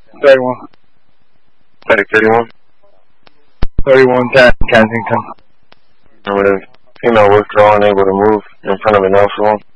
31. Static 31. 3110, Kensington. With female withdrawal unable to move in front of an alpha one.